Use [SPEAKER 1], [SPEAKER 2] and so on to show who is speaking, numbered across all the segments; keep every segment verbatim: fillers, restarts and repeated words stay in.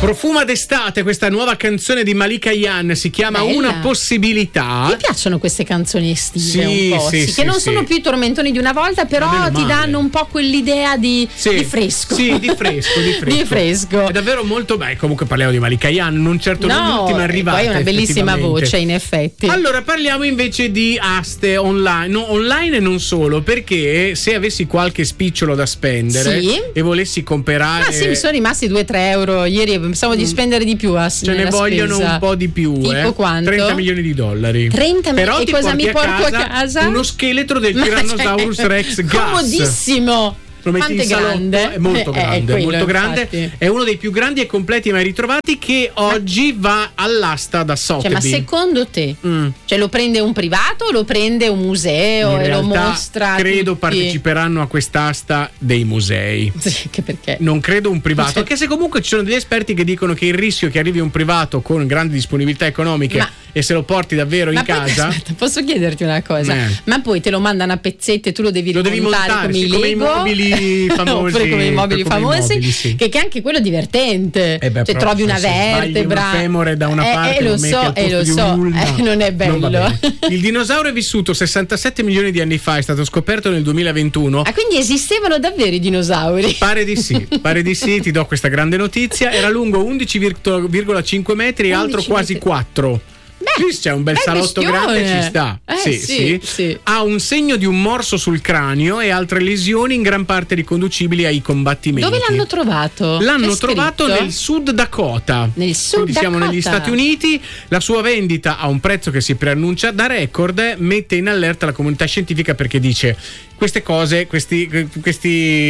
[SPEAKER 1] Profuma d'estate, questa nuova canzone di Malika Ayane, si chiama
[SPEAKER 2] Bella.
[SPEAKER 1] Una possibilità.
[SPEAKER 2] Mi piacciono queste canzoni estive,
[SPEAKER 1] Sì,
[SPEAKER 2] un po',
[SPEAKER 1] sì,
[SPEAKER 2] sì,
[SPEAKER 1] sì,
[SPEAKER 2] che non
[SPEAKER 1] sì.
[SPEAKER 2] sono più i tormentoni di una volta, però
[SPEAKER 1] Ma meno
[SPEAKER 2] ti
[SPEAKER 1] male.
[SPEAKER 2] danno un po' quell'idea di,
[SPEAKER 1] Sì,
[SPEAKER 2] di fresco.
[SPEAKER 1] Sì, di fresco, di fresco.
[SPEAKER 2] Di fresco.
[SPEAKER 1] È davvero molto beh, comunque parliamo di Malika Ayane, non certo non
[SPEAKER 2] No,
[SPEAKER 1] l'ultima arrivata.
[SPEAKER 2] poi è una bellissima
[SPEAKER 1] effettivamente.
[SPEAKER 2] voce, in effetti.
[SPEAKER 1] Allora parliamo invece di aste online, no, online e non solo, perché se avessi qualche spicciolo da spendere
[SPEAKER 2] Sì.
[SPEAKER 1] e volessi comprare,
[SPEAKER 2] Ah sì, mi sono rimasti due tre euro ieri, pensavo di spendere di più a
[SPEAKER 1] ce ne vogliono
[SPEAKER 2] spesa.
[SPEAKER 1] un po' di più,
[SPEAKER 2] Tipo
[SPEAKER 1] eh.
[SPEAKER 2] quanto?
[SPEAKER 1] trenta milioni di dollari.
[SPEAKER 2] trenta milioni.
[SPEAKER 1] Però
[SPEAKER 2] E
[SPEAKER 1] ti
[SPEAKER 2] cosa
[SPEAKER 1] porti
[SPEAKER 2] mi porto a casa?
[SPEAKER 1] Uno scheletro del
[SPEAKER 2] Ma
[SPEAKER 1] Tyrannosaurus
[SPEAKER 2] cioè,
[SPEAKER 1] Rex gas.
[SPEAKER 2] comodissimo.
[SPEAKER 1] Lo metti
[SPEAKER 2] Quanto
[SPEAKER 1] in
[SPEAKER 2] è
[SPEAKER 1] salotto,
[SPEAKER 2] grande?
[SPEAKER 1] è molto
[SPEAKER 2] Eh, è
[SPEAKER 1] grande,
[SPEAKER 2] quello,
[SPEAKER 1] molto grande.
[SPEAKER 2] infatti.
[SPEAKER 1] È uno dei più grandi e completi mai ritrovati, che oggi va all'asta da
[SPEAKER 2] Cioè,
[SPEAKER 1] Sotheby.
[SPEAKER 2] ma secondo te,
[SPEAKER 1] Mm.
[SPEAKER 2] cioè, lo prende un privato o lo prende un museo
[SPEAKER 1] In
[SPEAKER 2] e lo
[SPEAKER 1] realtà
[SPEAKER 2] mostra? a
[SPEAKER 1] credo
[SPEAKER 2] tutti?
[SPEAKER 1] parteciperanno a quest'asta dei musei.
[SPEAKER 2] Sì, che perché?
[SPEAKER 1] Non credo un privato,
[SPEAKER 2] Cioè-
[SPEAKER 1] anche se comunque ci sono degli esperti che dicono che il rischio che arrivi un privato con grandi disponibilità economiche
[SPEAKER 2] Ma-
[SPEAKER 1] e se lo porti davvero in
[SPEAKER 2] Ma poi,
[SPEAKER 1] casa,
[SPEAKER 2] aspetta, posso chiederti una cosa?
[SPEAKER 1] Eh.
[SPEAKER 2] Ma poi te lo mandano a pezzetti e tu lo devi
[SPEAKER 1] lo devi
[SPEAKER 2] rimontare
[SPEAKER 1] montare
[SPEAKER 2] come i
[SPEAKER 1] sì, come i
[SPEAKER 2] Lego?
[SPEAKER 1] mobili famosi.
[SPEAKER 2] Oppure come i mobili
[SPEAKER 1] come i
[SPEAKER 2] famosi,
[SPEAKER 1] mobili, sì.
[SPEAKER 2] che, che anche quello è divertente.
[SPEAKER 1] Eh beh,
[SPEAKER 2] cioè,
[SPEAKER 1] però
[SPEAKER 2] trovi una
[SPEAKER 1] se sbagli
[SPEAKER 2] vertebra.
[SPEAKER 1] un femore da una
[SPEAKER 2] Eh,
[SPEAKER 1] parte,
[SPEAKER 2] eh, lo
[SPEAKER 1] lo metti
[SPEAKER 2] so,
[SPEAKER 1] al
[SPEAKER 2] eh,
[SPEAKER 1] posto
[SPEAKER 2] lo
[SPEAKER 1] di
[SPEAKER 2] so,
[SPEAKER 1] un'ulna.
[SPEAKER 2] eh, non è bello.
[SPEAKER 1] Non va bene. Il dinosauro è vissuto sessantasette milioni di anni fa, è stato scoperto nel duemilaventuno.
[SPEAKER 2] Ah, quindi esistevano davvero i dinosauri?
[SPEAKER 1] Pare di sì, pare di sì, ti do questa grande notizia. Era lungo undici virgola cinque metri e altro
[SPEAKER 2] undici
[SPEAKER 1] quasi
[SPEAKER 2] metri.
[SPEAKER 1] quattro.
[SPEAKER 2] Beh,
[SPEAKER 1] Sì, c'è un bel
[SPEAKER 2] bel
[SPEAKER 1] salotto
[SPEAKER 2] bestione.
[SPEAKER 1] grande, ci sta.
[SPEAKER 2] Eh,
[SPEAKER 1] sì,
[SPEAKER 2] sì,
[SPEAKER 1] sì.
[SPEAKER 2] sì.
[SPEAKER 1] Ha un segno di un morso sul cranio e altre lesioni in gran parte riconducibili ai combattimenti.
[SPEAKER 2] Dove l'hanno trovato?
[SPEAKER 1] L'hanno
[SPEAKER 2] C'è
[SPEAKER 1] trovato
[SPEAKER 2] scritto?
[SPEAKER 1] nel Sud Dakota.
[SPEAKER 2] Nel Sud
[SPEAKER 1] Quindi siamo
[SPEAKER 2] Dakota.
[SPEAKER 1] negli Stati Uniti. La sua vendita a un prezzo che si preannuncia da record mette in allerta la comunità scientifica, perché dice: queste cose, questi, questi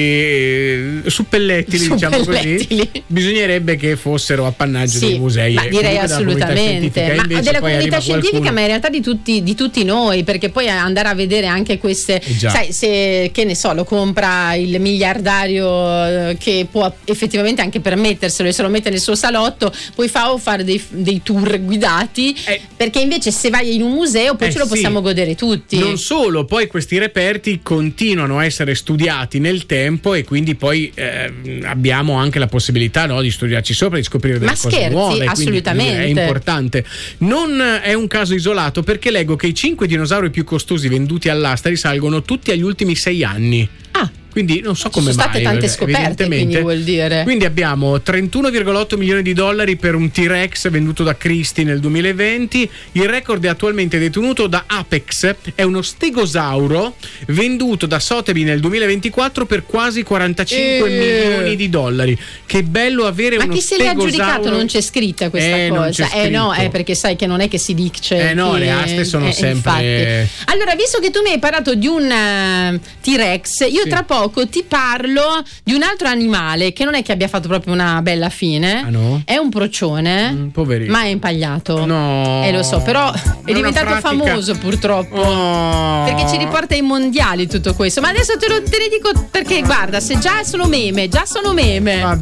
[SPEAKER 1] eh, suppellettili, diciamo così,
[SPEAKER 2] Suppellettili.
[SPEAKER 1] bisognerebbe che fossero appannaggio
[SPEAKER 2] Sì,
[SPEAKER 1] dei musei.
[SPEAKER 2] ma
[SPEAKER 1] e
[SPEAKER 2] direi
[SPEAKER 1] comunque della comunità
[SPEAKER 2] assolutamente,
[SPEAKER 1] scientifica.
[SPEAKER 2] ma
[SPEAKER 1] Invece
[SPEAKER 2] della
[SPEAKER 1] poi
[SPEAKER 2] comunità
[SPEAKER 1] arriva
[SPEAKER 2] scientifica,
[SPEAKER 1] qualcuno-
[SPEAKER 2] ma in realtà di tutti, di tutti noi, perché poi andare a vedere anche queste,
[SPEAKER 1] Eh già.
[SPEAKER 2] sai, se che ne so, lo compra il miliardario eh, che può effettivamente anche permetterselo e se lo mette nel suo salotto, poi fa o fare dei, dei tour guidati,
[SPEAKER 1] Eh.
[SPEAKER 2] perché invece se vai in un museo poi
[SPEAKER 1] Eh
[SPEAKER 2] ce lo
[SPEAKER 1] sì.
[SPEAKER 2] possiamo godere tutti.
[SPEAKER 1] Non solo, poi questi reperti continuano a essere studiati nel tempo e quindi poi eh, abbiamo anche la possibilità, no, di studiarci sopra, di scoprire delle
[SPEAKER 2] Ma
[SPEAKER 1] cose
[SPEAKER 2] scherzi,
[SPEAKER 1] nuove. quindi
[SPEAKER 2] assolutamente.
[SPEAKER 1] È importante. Non è un caso isolato, perché leggo che i cinque dinosauri più costosi venduti all'asta risalgono tutti agli ultimi sei anni.
[SPEAKER 2] Ah,
[SPEAKER 1] Quindi non so
[SPEAKER 2] ci
[SPEAKER 1] come
[SPEAKER 2] sono state
[SPEAKER 1] mai,
[SPEAKER 2] tante
[SPEAKER 1] eh,
[SPEAKER 2] scoperte,
[SPEAKER 1] evidentemente.
[SPEAKER 2] quindi vuol dire.
[SPEAKER 1] Quindi abbiamo trentuno virgola otto milioni di dollari per un T-Rex venduto da Christie nel duemilaventi. Il record è attualmente detenuto da Apex, è uno stegosauro venduto da Sotheby nel duemilaventiquattro per quasi quarantacinque
[SPEAKER 2] Eh.
[SPEAKER 1] milioni di dollari. Che bello avere
[SPEAKER 2] Ma
[SPEAKER 1] uno
[SPEAKER 2] chi se l'ha
[SPEAKER 1] stegosauro.
[SPEAKER 2] aggiudicato? Non c'è scritta questa
[SPEAKER 1] Eh, non
[SPEAKER 2] cosa.
[SPEAKER 1] c'è
[SPEAKER 2] Eh no,
[SPEAKER 1] scritto.
[SPEAKER 2] è perché sai che non è che si dice.
[SPEAKER 1] Eh no,
[SPEAKER 2] chi-
[SPEAKER 1] le aste sono
[SPEAKER 2] eh,
[SPEAKER 1] sempre-
[SPEAKER 2] infatti. Allora, visto che tu mi hai parlato di un eh, T-Rex, io
[SPEAKER 1] Sì.
[SPEAKER 2] tra poco ti parlo di un altro animale che non è che abbia fatto proprio una bella fine.
[SPEAKER 1] Ah, no?
[SPEAKER 2] È un procione,
[SPEAKER 1] Mm, poverino.
[SPEAKER 2] ma è impagliato.
[SPEAKER 1] No.
[SPEAKER 2] Eh, lo so, però è,
[SPEAKER 1] una
[SPEAKER 2] diventato
[SPEAKER 1] pratica-
[SPEAKER 2] famoso purtroppo.
[SPEAKER 1] Oh.
[SPEAKER 2] Perché ci riporta ai mondiali tutto questo. Ma adesso te, lo, te ne dico perché, guarda, se già sono meme, già sono meme.
[SPEAKER 1] Va